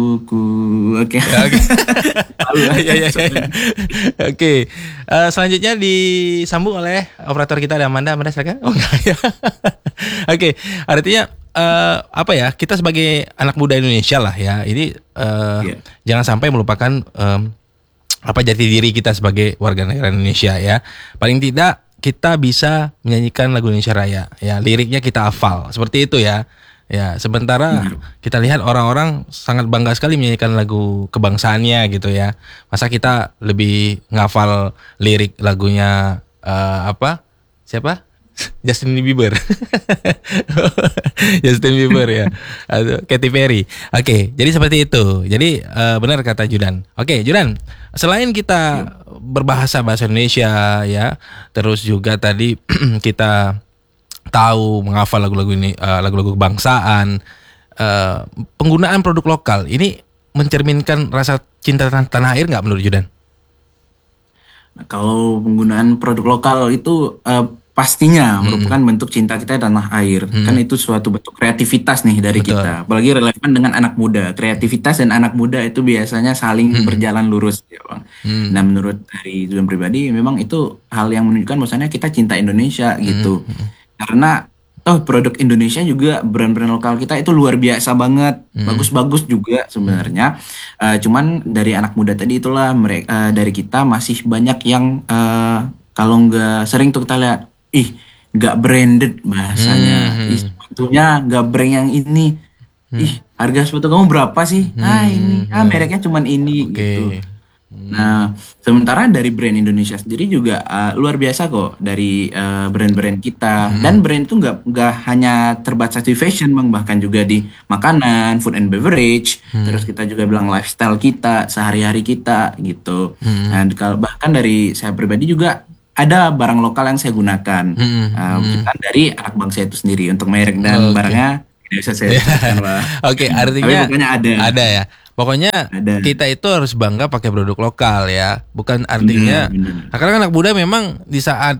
Buku. Oke. Ya, oke. Tahu lah. Ya, ya, ya, ya. Oke. Selanjutnya disambung oleh operator kita ada Amanda. Amanda silakan. Oh enggak ya. Oke, artinya apa ya? Kita sebagai anak muda Indonesia lah ya. Ini Iya. jangan sampai melupakan apa jati diri kita sebagai warga negara Indonesia ya. Paling tidak kita bisa menyanyikan lagu Indonesia Raya ya. Liriknya kita hafal. Seperti itu ya. Ya, sementara kita lihat orang-orang sangat bangga sekali menyanyikan lagu kebangsaannya gitu ya. Masa kita lebih ngafal lirik lagunya apa? Siapa? Justin Bieber. Justin Bieber ya. Atau Katy Perry. Oke, jadi seperti itu. Jadi benar kata Judan. Oke, Judan, selain kita berbahasa bahasa Indonesia ya, terus juga tadi kita tahu menghafal lagu-lagu ini, lagu-lagu kebangsaan, penggunaan produk lokal ini mencerminkan rasa cinta tanah air nggak menurut Judan? Nah, kalau penggunaan produk lokal itu pastinya merupakan bentuk cinta kita tanah air. Kan itu suatu bentuk kreativitas nih dari Betul. kita. Apalagi relevan dengan anak muda. Kreativitas dan anak muda itu biasanya saling berjalan lurus ya, Bang. Nah, menurut dari Julian pribadi memang itu hal yang menunjukkan bahwasanya kita cinta Indonesia gitu. Karena produk Indonesia juga brand-brand lokal kita itu luar biasa banget, bagus-bagus juga sebenarnya. Cuman dari anak muda tadi itulah mereka dari kita masih banyak yang kalau nggak sering tuh kita lihat, nggak branded bahasanya, sepatunya nggak brand yang ini, harga sepatu kamu berapa sih? Ini, mereknya cuman ini gitu. Nah, sementara dari brand Indonesia sendiri juga luar biasa kok dari brand-brand kita. Dan brand itu nggak hanya terbatas di fashion, Bang, bahkan juga di makanan, food and beverage. Terus kita juga bilang lifestyle kita, sehari-hari kita gitu. Dan kalau bahkan dari saya pribadi juga ada barang lokal yang saya gunakan, bukan dari anak bangsa itu sendiri untuk merek dan barangnya tidak bisa saya sebutkan, Pak. Oke, Tapi artinya pokoknya ada. ada ya. Pokoknya Ada. kita itu harus bangga pakai produk lokal ya. Bukan artinya Benar. karena anak muda memang di saat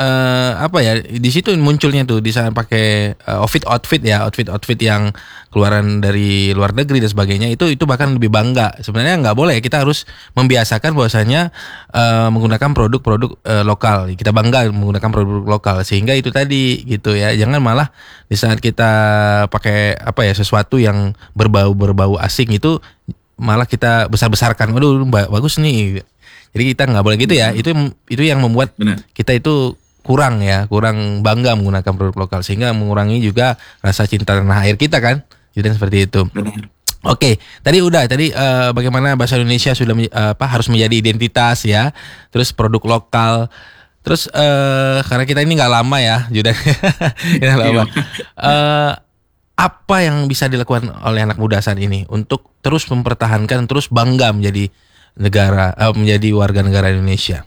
apa ya, di situ munculnya tuh di saat pakai outfit yang keluaran dari luar negeri dan sebagainya, itu bahkan lebih bangga. Sebenarnya nggak boleh, kita harus membiasakan bahwasanya menggunakan produk-produk lokal. Kita bangga menggunakan produk lokal sehingga itu tadi gitu ya. Jangan malah di saat kita pakai apa ya sesuatu yang berbau asing itu malah kita besar-besarkan. Waduh, bagus nih. Jadi kita nggak boleh gitu ya. Itu yang membuat Benar. kita itu kurang bangga menggunakan produk lokal sehingga mengurangi juga rasa cinta tanah air kita kan. Jadi seperti itu. Benar. Oke, tadi bagaimana bahasa Indonesia sudah harus menjadi identitas ya. Terus produk lokal. Terus karena kita ini nggak lama ya, Judan. Nggak lama. Apa yang bisa dilakukan oleh anak muda saat ini untuk terus mempertahankan, terus bangga menjadi menjadi warga negara Indonesia?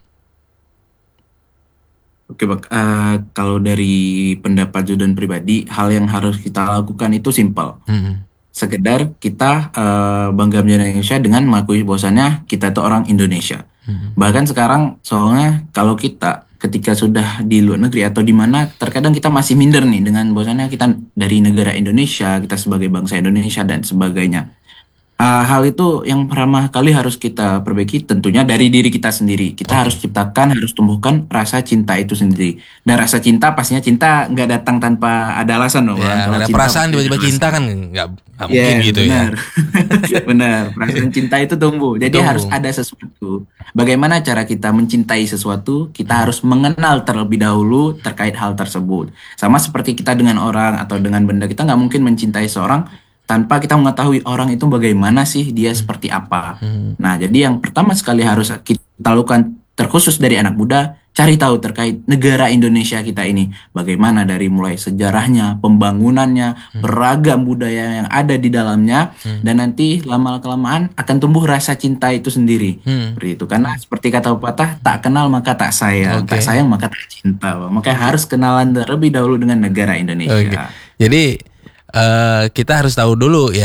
Oke, Bang. Kalau dari pendapat Jordan pribadi, hal yang harus kita lakukan itu simpel. Sekedar kita bangga menjadi Indonesia dengan mengakui bahwasannya kita itu orang Indonesia. Bahkan sekarang soalnya kalau kita ketika sudah di luar negeri atau di mana, terkadang kita masih minder nih dengan bahwasannya kita dari negara Indonesia, kita sebagai bangsa Indonesia dan sebagainya. Hal itu yang pertama kali harus kita perbaiki tentunya dari diri kita sendiri. Kita harus ciptakan, harus tumbuhkan rasa cinta itu sendiri. Dan rasa cinta pastinya cinta nggak datang tanpa ada alasan loh. Ya, Kalau ada cinta perasaan pasti tiba-tiba ada cinta alasan. kan nggak mungkin gitu Benar. ya. Benar. Perasaan cinta itu tumbuh. Jadi Tumbuh. harus ada sesuatu. Bagaimana cara kita mencintai sesuatu? Kita harus mengenal terlebih dahulu terkait hal tersebut. Sama seperti kita dengan orang atau dengan benda, kita nggak mungkin mencintai seorang tanpa kita mengetahui orang itu bagaimana sih, dia seperti apa. Nah, jadi yang pertama sekali harus kita lakukan terkhusus dari anak muda, cari tahu terkait negara Indonesia kita ini. Bagaimana dari mulai sejarahnya, pembangunannya, beragam budaya yang ada di dalamnya, dan nanti lama-kelamaan akan tumbuh rasa cinta itu sendiri. Seperti itu. Karena seperti kata pepatah, tak kenal maka tak sayang. Oke. Tak sayang maka tak cinta. Makanya harus kenalan terlebih dahulu dengan negara Oke. Indonesia. Jadi kita harus tahu dulu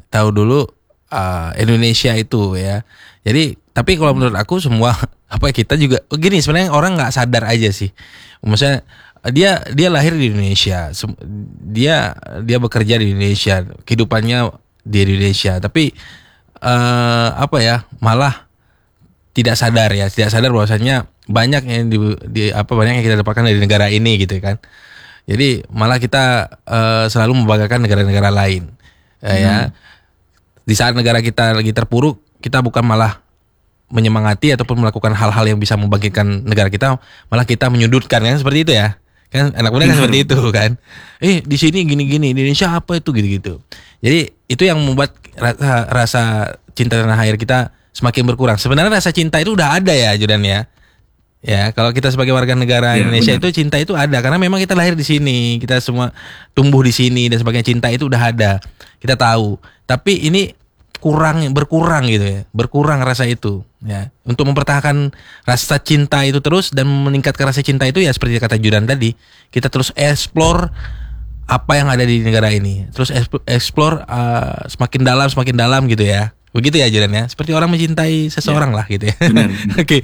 Indonesia itu ya. Jadi tapi kalau menurut aku semua kita juga gini, sebenarnya orang nggak sadar aja sih. Maksudnya dia lahir di Indonesia, dia bekerja di Indonesia, kehidupannya di Indonesia, tapi apa ya, malah tidak sadar bahwasanya banyak yang banyak yang kita dapatkan dari negara ini gitu kan. Jadi malah kita selalu membanggakan negara-negara lain. Ya. Di saat negara kita lagi terpuruk, kita bukan malah menyemangati ataupun melakukan hal-hal yang bisa membangkitkan negara kita, malah kita menyudutkan kan, seperti itu ya. Kan anak muda kan seperti itu kan. Di sini gini-gini, di Indonesia apa itu gitu-gitu. Jadi itu yang membuat rasa cinta tanah air kita semakin berkurang. Sebenarnya rasa cinta itu udah ada ya, Judan ya. Ya, kalau kita sebagai warga negara Indonesia benar. Itu cinta itu ada karena memang kita lahir di sini, kita semua tumbuh di sini dan sebagainya, cinta itu udah ada. Kita tahu. Tapi ini berkurang gitu ya. Berkurang rasa itu ya. Untuk mempertahankan rasa cinta itu terus dan meningkatkan rasa cinta itu ya seperti kata Judan tadi, kita terus explore apa yang ada di negara ini. Terus explore semakin dalam gitu ya. Begitu ya Judan ya. Seperti orang mencintai seseorang lah gitu ya. Oke.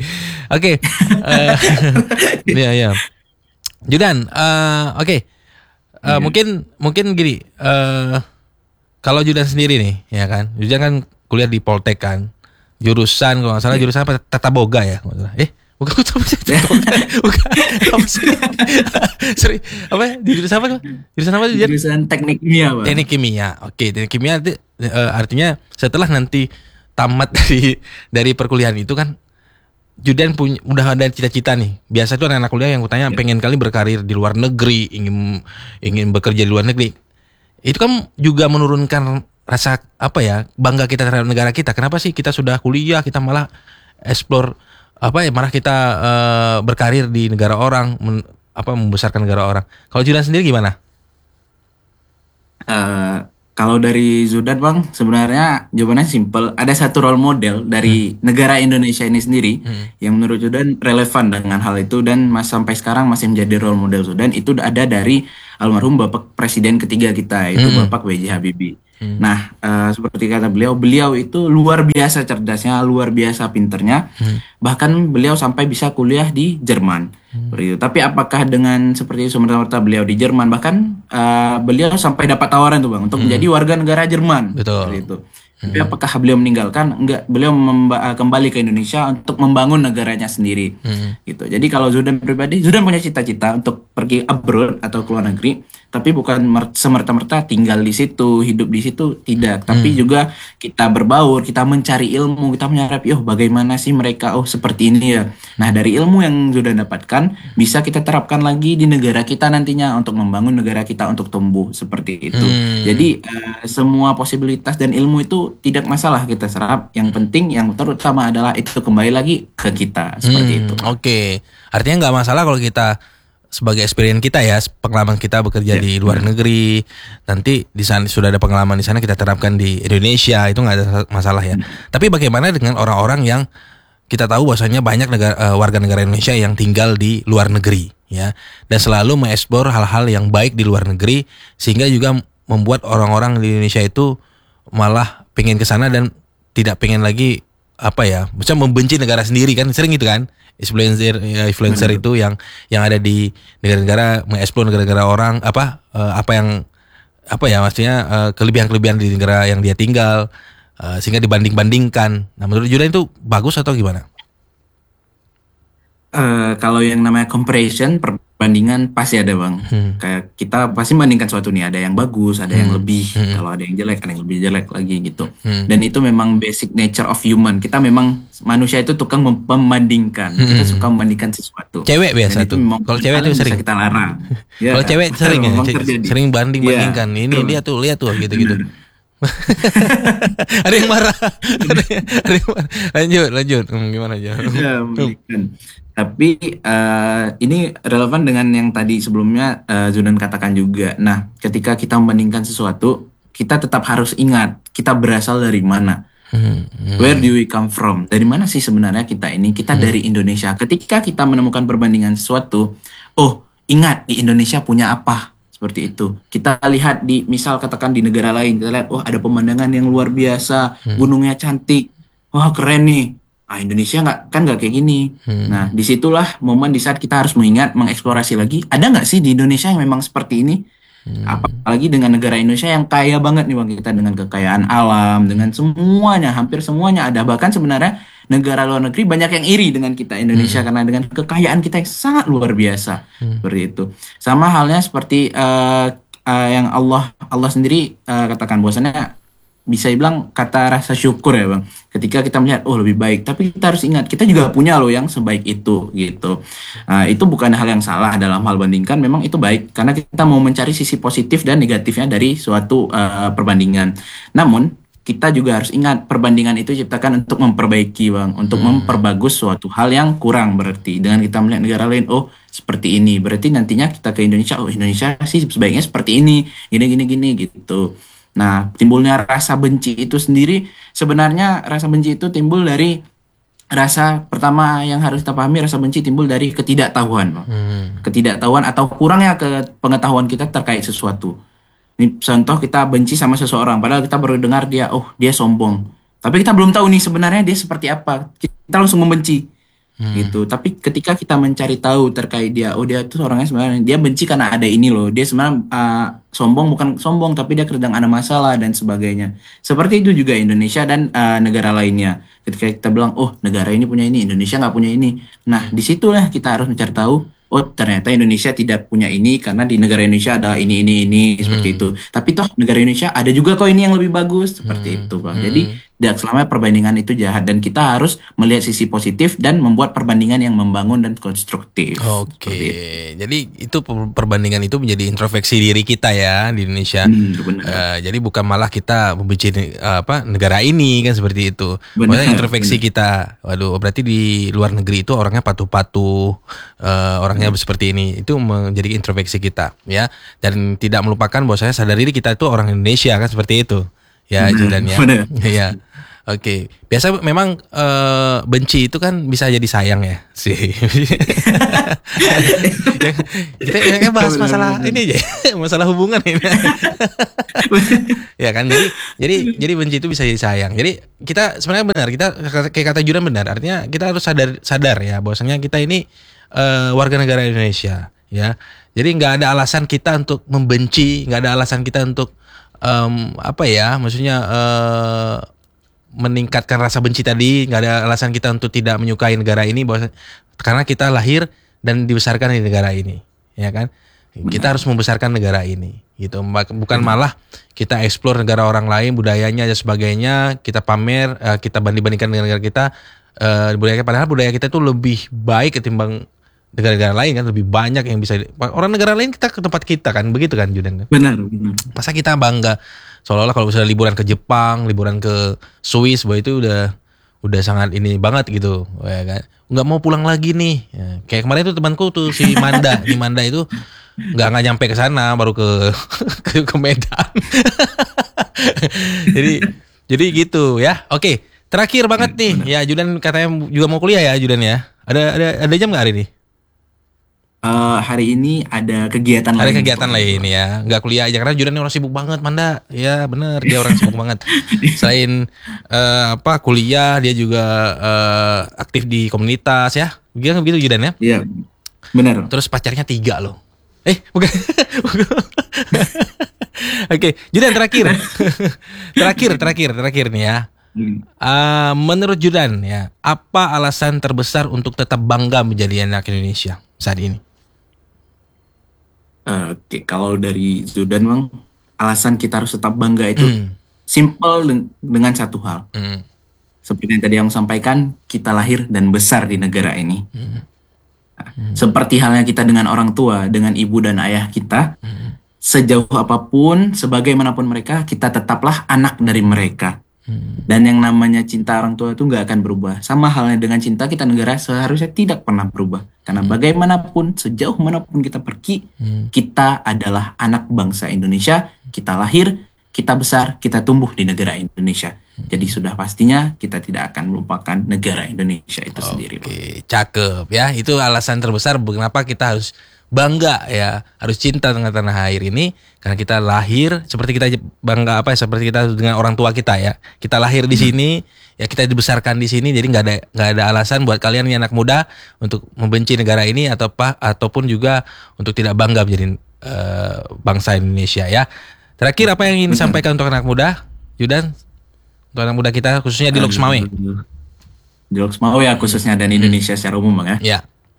Ya. Judan, oke. Mungkin gini, kalau Judan sendiri nih, ya kan, Judan kan kuliah di Poltek kan, jurusan kalau nggak salah jurusan apa, Tata Boga ya, bukan apa sih? Sorry, apa? Jurusan apa? Jurusan teknik kimia, Bang. Teknik kimia, oke, teknik kimia itu artinya setelah nanti tamat dari perkuliahan itu kan, Judan udah ada cita-cita nih. Biasa tuh anak-anak kuliah yang kutanya pengen kali berkarir di luar negeri, ingin bekerja di luar negeri. Itu kan juga menurunkan rasa bangga kita terhadap negara kita. Kenapa sih kita sudah kuliah kita malah explore malah kita berkarir di negara orang, membesarkan negara orang. Kalau Judan sendiri gimana? Kalau dari Zudan, Bang, sebenarnya jawabannya simple. Ada satu role model dari negara Indonesia ini sendiri yang menurut Zudan relevan dengan hal itu dan sampai sekarang masih menjadi role model Zudan. Itu ada dari almarhum Bapak Presiden ketiga kita, yaitu Bapak B.J. Habibie. Nah, seperti kata beliau itu luar biasa cerdasnya, luar biasa pinternya. Bahkan beliau sampai bisa kuliah di Jerman. Seperti itu. Tapi apakah dengan seperti itu semerta-merta beliau di Jerman, bahkan beliau sampai dapat tawaran tuh, Bang, untuk menjadi warga negara Jerman. Betul. Seperti itu. Tapi apakah beliau meninggalkan? Enggak, beliau kembali ke Indonesia untuk membangun negaranya sendiri. Gitu. Jadi kalau Zudan pribadi, Zudan punya cita-cita untuk pergi abroad atau ke luar negeri, tapi bukan semerta-merta tinggal di situ, hidup di situ, tidak. Tapi juga kita berbaur, kita mencari ilmu, kita menyerapi, bagaimana sih mereka, seperti ini ya. Nah, dari ilmu yang Zudan dapatkan, bisa kita terapkan lagi di negara kita nantinya untuk membangun negara kita untuk tumbuh seperti itu. Jadi semua posibilitas dan ilmu itu tidak masalah kita serap. Yang penting, yang terutama adalah itu kembali lagi ke kita seperti itu. Oke. Artinya nggak masalah kalau kita sebagai experience kita ya, pengalaman kita bekerja di luar negeri, nanti di sana sudah ada pengalaman di sana kita terapkan di Indonesia, itu nggak ada masalah ya. Tapi bagaimana dengan orang-orang yang kita tahu bahwasanya banyak warga negara Indonesia yang tinggal di luar negeri ya, dan selalu mengeksplor hal-hal yang baik di luar negeri, sehingga juga membuat orang-orang di Indonesia itu malah pengen ke sana dan tidak pengen lagi bisa membenci negara sendiri kan, sering gitu kan. Influencer itu yang ada di negara-negara mengeksplor negara-negara orang maksudnya kelebihan-kelebihan di negara yang dia tinggal, sehingga dibanding-bandingkan. Nah, menurut Judan itu bagus atau gimana? Kalau yang namanya comparison, perbandingan pasti ada, Bang. Kayak kita pasti membandingkan suatu nih, ada yang bagus, ada yang lebih. Kalau ada yang jelek, ada yang lebih jelek lagi gitu. Dan itu memang basic nature of human. Kita memang manusia itu tukang membandingkan. Kita suka membandingkan sesuatu. Cewek biasa tuh. Kalau cewek itu sering kita larang. Ya, kalau cewek sering ya, sering banding-bandingkan. Ini dia tuh, lihat tuh gitu-gitu. Ada yang marah. Ada yang marah. Lanjut. Gimana aja? Ya, tapi ini relevan dengan yang tadi sebelumnya Zudan katakan juga. Nah, ketika kita membandingkan sesuatu, kita tetap harus ingat kita berasal dari mana. Where do we come from? Dari mana sih sebenarnya kita ini? Kita dari Indonesia. Ketika kita menemukan perbandingan sesuatu, ingat di Indonesia punya apa? Seperti itu. Kita lihat misal katakan di negara lain, kita lihat, ada pemandangan yang luar biasa, gunungnya cantik, keren nih. Indonesia nggak kayak gini. Nah, disitulah momen di saat kita harus mengingat, mengeksplorasi lagi, ada nggak sih di Indonesia yang memang seperti ini? Apalagi dengan negara Indonesia yang kaya banget nih Bang, kita dengan kekayaan alam, dengan semuanya, hampir semuanya ada. Bahkan sebenarnya negara luar negeri banyak yang iri dengan kita Indonesia Hmm. karena dengan kekayaan kita yang sangat luar biasa. Hmm. Seperti itu. Sama halnya seperti yang Allah sendiri katakan bahwasanya bisa dibilang kata rasa syukur ya Bang. Ketika kita melihat oh lebih baik, tapi kita harus ingat kita juga punya loh yang sebaik itu gitu. Itu bukan hal yang salah dalam hal bandingkan, memang itu baik karena kita mau mencari sisi positif dan negatifnya dari suatu perbandingan. Namun kita juga harus ingat perbandingan itu diciptakan untuk memperbaiki Bang, untuk memperbagus suatu hal yang kurang berarti. Dengan kita melihat negara lain, oh seperti ini, berarti nantinya kita ke Indonesia, oh Indonesia sih sebaiknya seperti ini, gini gini gini gitu. Nah, timbulnya rasa benci itu sendiri, sebenarnya rasa benci itu timbul dari rasa pertama yang harus kita pahami, rasa benci timbul dari ketidaktahuan, Bang. Hmm. Ketidaktahuan atau kurangnya ke pengetahuan kita terkait sesuatu. Ini contoh kita benci sama seseorang, padahal kita baru dengar dia, oh dia sombong. Tapi kita belum tahu nih sebenarnya dia seperti apa. Kita langsung membenci Hmm. gitu. Tapi ketika kita mencari tahu terkait dia, oh dia tuh orangnya sebenarnya dia benci karena ada ini loh. Dia sebenarnya sombong bukan sombong, tapi dia sedang ada masalah dan sebagainya. Seperti itu juga Indonesia dan negara lainnya. Ketika kita bilang, oh negara ini punya ini, Indonesia nggak punya ini. Nah, disitulah kita harus mencari tahu. Oh ternyata Indonesia tidak punya ini karena di negara Indonesia ada ini seperti Hmm. itu. Tapi toh negara Indonesia ada juga kok ini yang lebih bagus seperti Hmm. itu Bang. Jadi Hmm. tidak selama perbandingan itu jahat dan kita harus melihat sisi positif dan membuat perbandingan yang membangun dan konstruktif. Oke, Seperti itu. jadi itu perbandingan itu menjadi introspeksi diri kita ya di Indonesia. Benar. Jadi bukan malah kita membenci negara ini kan seperti itu. Maksudnya Benar, introspeksi benar. kita. Waduh, berarti di luar negeri itu orangnya patuh-patuh, orangnya seperti ini. Itu menjadi introspeksi kita ya. Dan tidak melupakan bahwa saya sadar diri kita itu orang Indonesia kan seperti itu. Ya, Judan ya. Benar. Iya. Oke, biasa memang benci itu kan bisa jadi sayang ya sih. Kita bahas Benar, masalah benar. ini aja, masalah hubungan ini. Ya kan, jadi benci itu bisa jadi sayang. Jadi kita sebenarnya benar, kita kayak kata Judan benar. Artinya kita harus sadar ya bahwasanya kita ini warga negara Indonesia ya. Jadi nggak ada alasan kita untuk membenci, nggak ada alasan kita untuk maksudnya meningkatkan rasa benci tadi, nggak ada alasan kita untuk tidak menyukai negara ini karena kita lahir dan dibesarkan di negara ini, ya kan? Kita harus membesarkan negara ini, gitu. Bukan malah kita eksplor negara orang lain, budayanya dan sebagainya, kita pamer, kita banding-bandingkan dengan negara kita, padahal budaya kita itu lebih baik ketimbang negara-negara lain kan, lebih banyak yang bisa orang negara lain kita ke tempat kita kan, begitu kan Judan kan? Benar. Masa kita bangga seolah-olah kalau misalnya liburan ke Jepang, liburan ke Swiss, bahwa itu udah sangat ini banget gitu, ya kan? Nggak mau pulang lagi nih. Ya, kayak kemarin tuh temanku tuh si Manda, di Manda itu nggak nyampe ke sana, baru ke ke Medan. jadi gitu ya. Oke, terakhir banget nih. Benar. Ya Judan katanya juga mau kuliah ya Judan ya. Ada jam nggak hari ini? Hari ini ada kegiatan Ada lain. kegiatan lain ya, nggak kuliah aja karena Judan ini orang sibuk banget, Manda. Ya bener, dia orang sibuk banget. Selain kuliah, dia juga aktif di komunitas ya. Begitu Judan ya. Iya, benar. Terus pacarnya 3 loh. Bukan. Oke, Judan terakhir. terakhir nih ya. Menurut Judan ya, apa alasan terbesar untuk tetap bangga menjadi anak Indonesia saat ini? Oke, kalau dari Zudan Bang, alasan kita harus tetap bangga itu simple dengan satu hal. Seperti yang tadi yang sampaikan, kita lahir dan besar di negara ini. Seperti halnya kita dengan orang tua, dengan ibu dan ayah kita, sejauh apapun, sebagaimanapun mereka, kita tetaplah anak dari mereka. Dan yang namanya cinta orang tua itu nggak akan berubah. Sama halnya dengan cinta kita negara seharusnya tidak pernah berubah. Karena bagaimanapun, sejauh manapun kita pergi, kita adalah anak bangsa Indonesia. Kita lahir, kita besar, kita tumbuh di negara Indonesia. Jadi sudah pastinya kita tidak akan melupakan negara Indonesia itu sendiri. Oke, cakep ya. Itu alasan terbesar kenapa kita harus bangga ya, harus cinta dengan tanah air ini karena kita lahir seperti kita bangga seperti kita dengan orang tua kita ya. Kita lahir di sini, ya kita dibesarkan di sini, jadi nggak ada alasan buat kalian yang anak muda untuk membenci negara ini ataupun juga untuk tidak bangga menjadi bangsa Indonesia ya. Terakhir apa yang ingin disampaikan untuk anak muda, Judan? Untuk anak muda kita khususnya di Loksmawe. Di Loksmawe ya khususnya dan Indonesia secara umum Bang ya. Ya.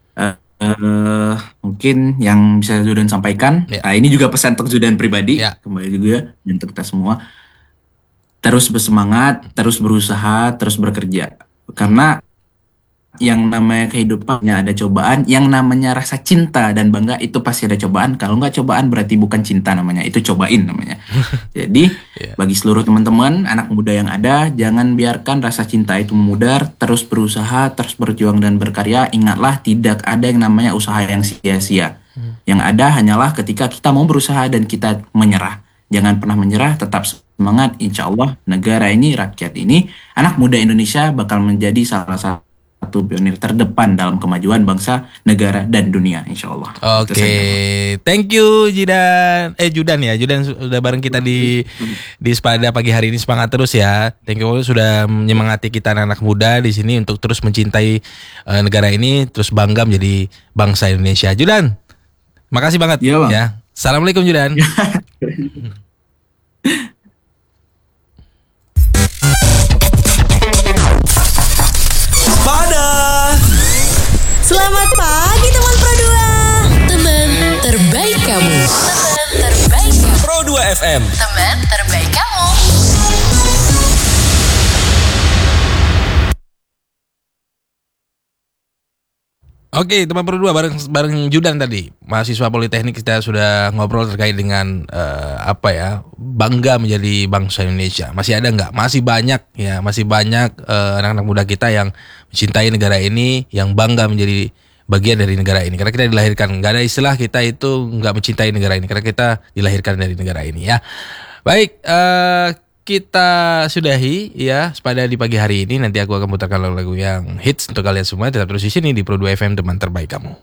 Mungkin yang bisa Judan sampaikan, ini juga pesan untuk Judan pribadi, kembali juga untuk kita semua. Terus bersemangat, terus berusaha, terus bekerja. Karena yang namanya kehidupannya ada cobaan, yang namanya rasa cinta dan bangga itu pasti ada cobaan. Kalau nggak cobaan berarti bukan cinta namanya, itu cobain namanya. Jadi bagi seluruh teman-teman, anak muda yang ada, jangan biarkan rasa cinta itu memudar, terus berusaha, terus berjuang dan berkarya. Ingatlah tidak ada yang namanya usaha yang sia-sia. Yang ada hanyalah ketika kita mau berusaha dan kita menyerah. Jangan pernah menyerah, tetap semangat. Insya Allah negara ini, rakyat ini, anak muda Indonesia bakal menjadi salah satu pionir terdepan dalam kemajuan bangsa, negara, dan dunia, insya Allah. Oke, thank you Judan ya, Judan sudah bareng kita di Spada pagi hari ini. Semangat terus ya. Thank you sudah menyemangati kita anak muda di sini untuk terus mencintai negara ini, terus bangga menjadi bangsa Indonesia. Judan, makasih banget ya. Assalamualaikum Judan. Selamat pagi teman Pro 2. Teman terbaik kamu. Teman terbaik kamu. Pro 2 FM. Teman terbaik kamu. Oke, teman Pro 2 bareng Judan tadi. Mahasiswa Politeknik, kita sudah ngobrol terkait dengan bangga menjadi bangsa Indonesia. Masih ada nggak? Masih banyak ya, masih banyak anak-anak muda kita yang mencintai negara ini, yang bangga menjadi bagian dari negara ini. Karena kita dilahirkan, nggak ada istilah kita itu nggak mencintai negara ini, karena kita dilahirkan dari negara ini ya. Baik, kita sudahi ya Spada di pagi hari ini. Nanti aku akan putarkan lagu-lagu yang hits untuk kalian semua. Tetap terus di sini di Pro 2 FM, teman terbaik kamu.